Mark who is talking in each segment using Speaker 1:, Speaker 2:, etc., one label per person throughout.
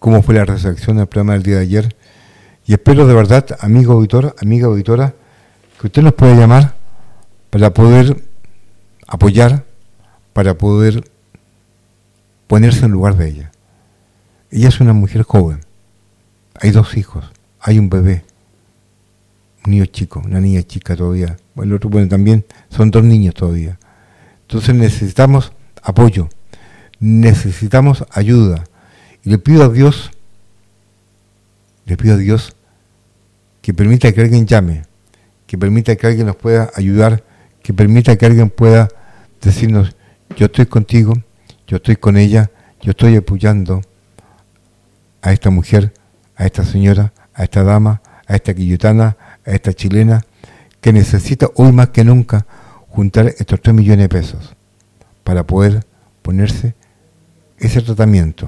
Speaker 1: cómo fue la recepción del programa del día de ayer. Y espero de verdad, amiga auditora, que usted nos pueda llamar para poder apoyar, para poder ponerse en lugar de ella. Ella es una mujer joven, hay 2 hijos, hay un bebé, un niño chico, una niña chica todavía, el otro también son 2 niños todavía. Entonces necesitamos apoyo, necesitamos ayuda, y le pido a Dios que permita que alguien llame, que permita que alguien nos pueda ayudar, que permita que alguien pueda decirnos: yo estoy contigo, yo estoy con ella, yo estoy apoyando a esta mujer, a esta señora, a esta dama, a esta quillotana, a esta chilena, que necesita hoy más que nunca juntar estos 3 millones de pesos para poder ponerse ese tratamiento.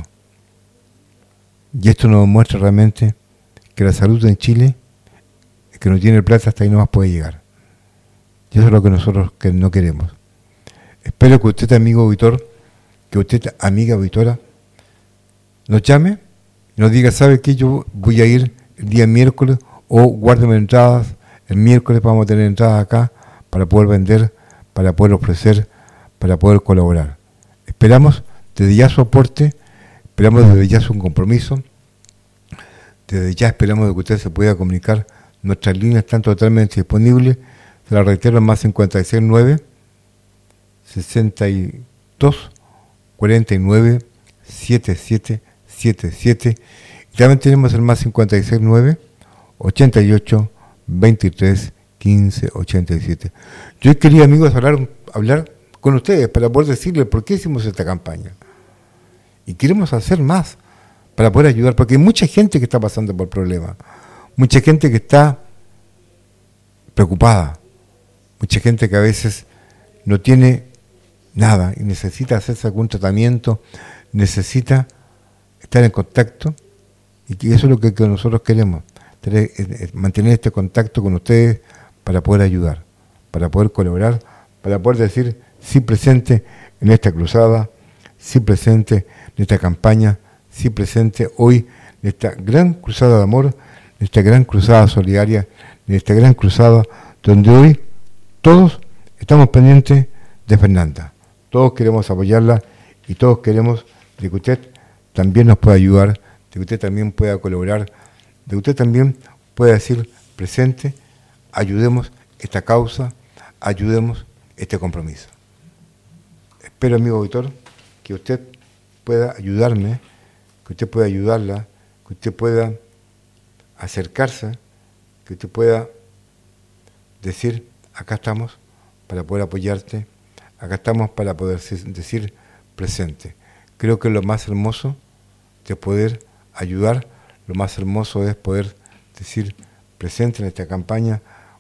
Speaker 1: Y esto nos muestra realmente que la salud en Chile, el que no tiene plata hasta ahí no más puede llegar. Y eso es lo que nosotros no queremos. Espero que usted, amigo auditor, que usted, amiga auditora, nos llame y nos diga: ¿sabe qué? Yo voy a ir el día miércoles, o guárdeme entradas, el miércoles vamos a tener entradas acá para poder vender, para poder ofrecer, para poder colaborar. Esperamos desde ya su aporte, esperamos desde ya su compromiso, desde ya esperamos de que usted se pueda comunicar. Nuestras líneas están totalmente disponibles, se las reitero, más 569 62 49 7777, y también tenemos el más 569 88 23 15 87. Yo quería, amigos, hablar con ustedes para poder decirles por qué hicimos esta campaña, y queremos hacer más para poder ayudar, porque hay mucha gente que está pasando por problemas, mucha gente que está preocupada, mucha gente que a veces no tiene nada y necesita hacerse algún tratamiento, necesita estar en contacto, y que eso es lo que nosotros queremos, mantener este contacto con ustedes para poder ayudar, para poder colaborar, para poder decir sí presente en esta cruzada, sí presente en esta campaña, sí presente hoy en esta gran cruzada de amor, en esta gran cruzada solidaria, en esta gran cruzada donde hoy todos estamos pendientes de Fernanda, todos queremos apoyarla, y todos queremos de que usted también nos pueda ayudar, de que usted también pueda colaborar, de que usted también pueda decir presente, ayudemos esta causa, ayudemos este compromiso. Espero, amigo auditor, que usted pueda ayudarme, que usted pueda ayudarla, que usted pueda acercarse, que usted pueda decir: acá estamos para poder apoyarte, acá estamos para poder decir presente. Creo que lo más hermoso de poder ayudar, lo más hermoso es poder decir presente en esta campaña,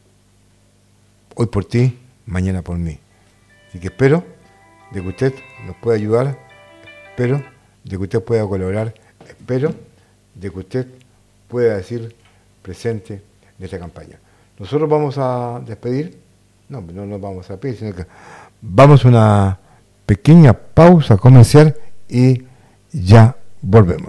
Speaker 1: hoy por ti, mañana por mí. Así que espero de que usted nos pueda ayudar, espero de que usted pueda colaborar, espero de que usted pueda decir presente en esta campaña. Nosotros vamos a despedir, no nos vamos a despedir, sino que vamos a una pequeña pausa comercial y ya volvemos.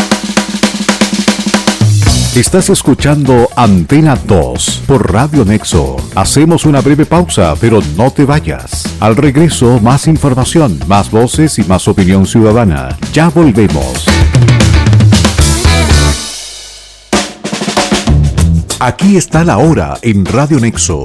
Speaker 2: Estás escuchando Antena 2 por Radio Nexo. Hacemos una breve pausa, pero no te vayas. Al regreso, más información, más voces y más opinión ciudadana. Ya volvemos. Aquí está la hora en Radio Nexo.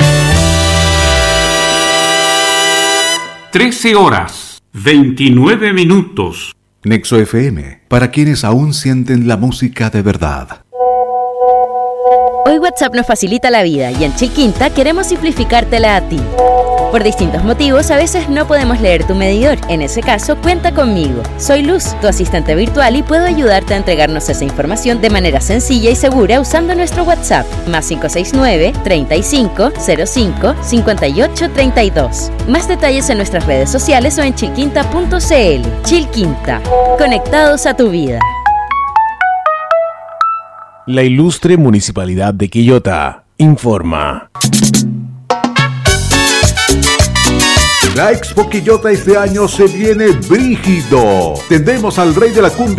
Speaker 3: 13 horas, 29 minutos.
Speaker 2: Nexo FM, para quienes aún sienten la música de verdad.
Speaker 4: Hoy WhatsApp nos facilita la vida y en Chilquinta queremos simplificártela a ti. Por distintos motivos, a veces no podemos leer tu medidor. En ese caso, cuenta conmigo. Soy Luz, tu asistente virtual, y puedo ayudarte a entregarnos esa información de manera sencilla y segura usando nuestro WhatsApp, más 569-3505-5832. Más detalles en nuestras redes sociales o en chilquinta.cl. Chilquinta, conectados a tu vida.
Speaker 5: La ilustre Municipalidad de Quillota informa.
Speaker 6: La Expo Quillota este año se viene brígido. Tendremos al rey de la cumbia